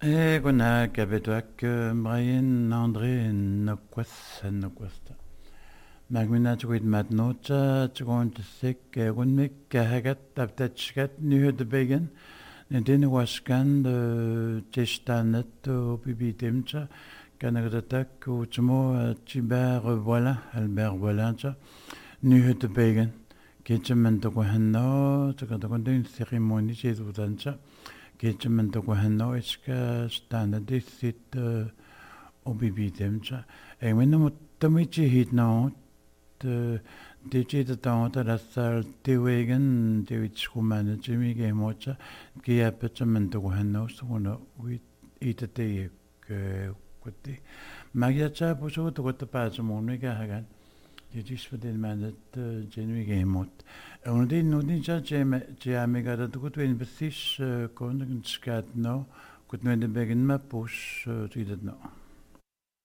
Guna gabetuak Brian André noquasta. Magmina tuid matnota tugon tsik gunmik hagat taptachkat nu de begen. Nedin waskan de testanet bibitemcha kanagatak utmo tibar voilà Albert Volancha nu de begen. Kitchen to hanno to the cérémonie chez Utancha. Kitchen to hanno iska standard sit obibitemcha. E when no tamichi hit now digit down to the third wagon, the which woman Jimmy game watcher, Gia Petchaman to hanno so we eat a day. Magiacha Pusho to what the Pachamoniga Hagan. Dit is voor de man dat genuine gemot. En die nu niet zo jammer dat goed we in precies konden schatten nou. Goed nu de begin maar push doet het nou.